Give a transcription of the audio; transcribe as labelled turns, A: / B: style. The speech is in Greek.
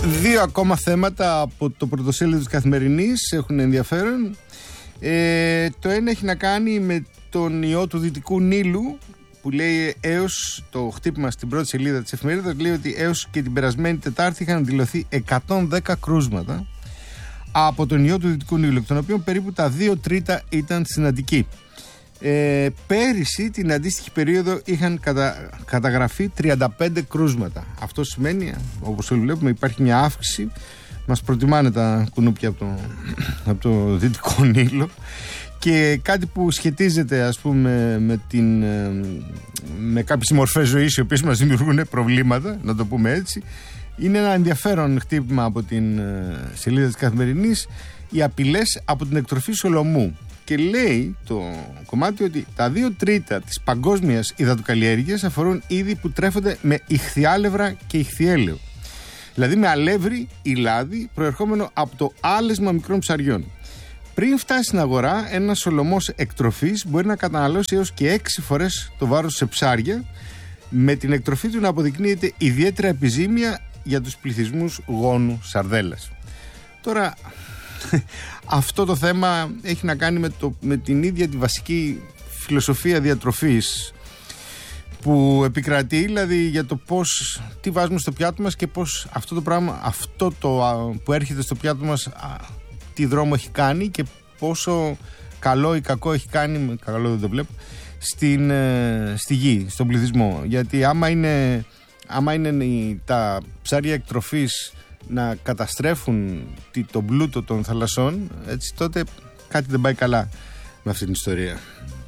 A: Δύο ακόμα θέματα από το πρωτοσέλιδο της Καθημερινής έχουν ενδιαφέρον. Το ένα έχει να κάνει με τον ιό του Δυτικού Νείλου, που λέει έως το χτύπημα στην πρώτη σελίδα της εφημερίδας, λέει ότι έως και την περασμένη Τετάρτη είχαν δηλωθεί 110 κρούσματα από τον ιό του Δυτικού Νείλου, εκ των οποίων περίπου τα 2 τρίτα ήταν στην Αττική. Πέρυσι την αντίστοιχη περίοδο είχαν καταγραφεί 35 κρούσματα. Αυτό σημαίνει, όπως όλοι βλέπουμε, υπάρχει μια αύξηση. Μας προτιμάνε τα κουνούπια από το Δυτικό Νείλο. Και κάτι που σχετίζεται, ας πούμε, με κάποιες μορφές ζωής οι οποίες μας δημιουργούν προβλήματα, να το πούμε έτσι, είναι ένα ενδιαφέρον χτύπημα από την σελίδα της Καθημερινής, οι απειλές από την εκτροφή σολομού. Και λέει το κομμάτι ότι τα 2 τρίτα της παγκόσμιας υδατοκαλλιέργειας αφορούν είδη που τρέφονται με ηχθιάλευρα και ηχθιέλαιο. Δηλαδή με αλεύρι ή λάδι προερχόμενο από το άλεσμα μικρών ψαριών. Πριν φτάσει στην αγορά, ένας σολομός εκτροφής μπορεί να καταναλώσει έως και 6 φορές το βάρος σε ψάρια, με την εκτροφή του να αποδεικνύεται ιδιαίτερα επιζήμια για τους πληθυσμούς γόνου σαρδέλας. Τώρα, αυτό το θέμα έχει να κάνει με την ίδια τη βασική φιλοσοφία διατροφής που επικρατεί, δηλαδή για το τι βάζουμε στο πιάτο μας και πώς αυτό το πράγμα, που έρχεται στο πιάτο μας, τι δρόμο έχει κάνει και πόσο καλό ή κακό έχει κάνει, καλό δεν το βλέπω, στη γη, στον πληθυσμό. Γιατί άμα είναι τα ψάρια εκτροφής να καταστρέφουν τον πλούτο των θαλασσών, έτσι, τότε κάτι δεν πάει καλά με αυτή την ιστορία.